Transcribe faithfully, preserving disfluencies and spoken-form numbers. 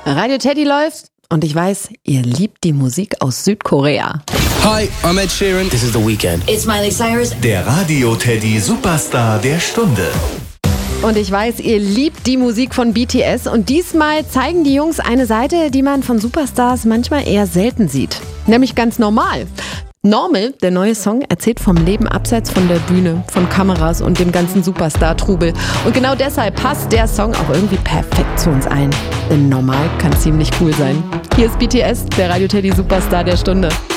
Radio Teddy läuft und ich weiß, ihr liebt die Musik aus Südkorea. Hi, I'm Ed Sheeran. This is The Weeknd. It's Miley Cyrus. Der Radio Teddy Superstar der Stunde. Und ich weiß, ihr liebt die Musik von B T S und diesmal zeigen die Jungs eine Seite, die man von Superstars manchmal eher selten sieht. Nämlich ganz normal. Normal, der neue Song, erzählt vom Leben abseits von der Bühne, von Kameras und dem ganzen Superstar-Trubel. Und genau deshalb passt der Song auch irgendwie perfekt zu uns allen. Denn normal kann ziemlich cool sein. Hier ist B T S, der Radio Teddy Superstar der Stunde.